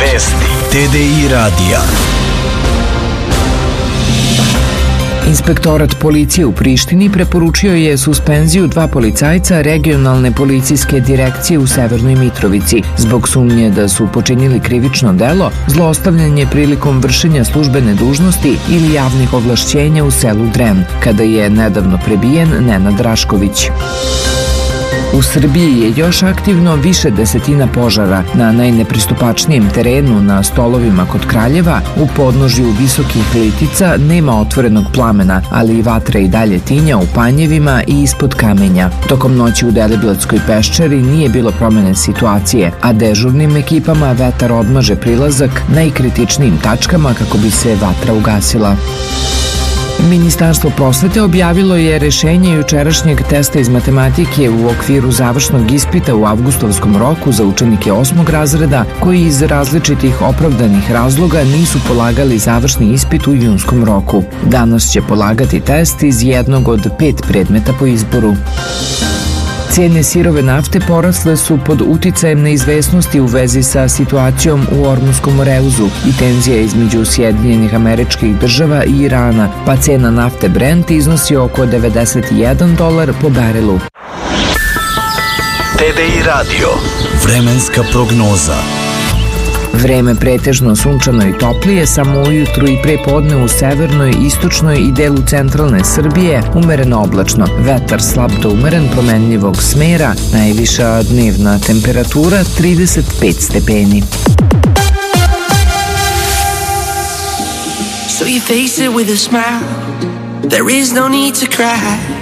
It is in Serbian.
Vesti TDI radija. Inspektorat policije u Prištini preporučio je suspenziju 2 policajca regionalne policijske direkcije u Severnoj Mitrovici zbog sumnje da su počinili krivično delo, zlostavljanje prilikom vršenja službene dužnosti ili javnih ovlašćenja u selu Dren, kada je nedavno prebijen Nenad Rašković. U Srbiji je još aktivno više desetina požara. Na najnepristupačnijem terenu na Stolovima kod Kraljeva, u podnožju Visokih Litica, nema otvorenog plamena, ali i vatra i dalje tinja u Panjevima i ispod Kamenja. Tokom noći u Deliblatskoj peščari nije bilo promene situacije, a dežurnim ekipama vetar odmaže prilazak najkritičnijim tačkama kako bi se vatra ugasila. Ministarstvo prosvete objavilo je rešenje jučerašnjeg testa iz matematike u okviru završnog ispita u avgustovskom roku za učenike 8. razreda koji iz različitih opravdanih razloga nisu polagali završni ispit u junskom roku. Danas će polagati test iz jednog od 5 predmeta po izboru. Cijene sirove nafte porasle su pod uticajem neizvesnosti u vezi sa situacijom u Ormuškom Reuzu i tenzija između Sjedinjenih Američkih Država i Irana, pa cena nafte Brent iznosi oko $91 po barelu. TDI radio. Vremenska prognoza. Vreme pretežno sunčano i toplije, samo ujutru i pre podne u severnoj, istočnoj i delu centralne Srbije, umereno oblačno. Vetar slab do umeren, promenljivog smera, najviša dnevna temperatura 35 stepeni. So you face it with a smile, there is no need to cry.